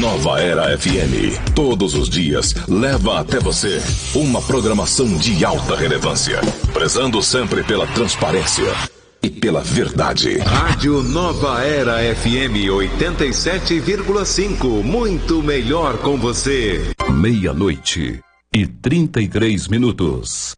Nova Era FM, todos os dias, leva até você uma programação de alta relevância, prezando sempre pela transparência e pela verdade. Rádio Nova Era FM 87,5, muito melhor com você. 00:33.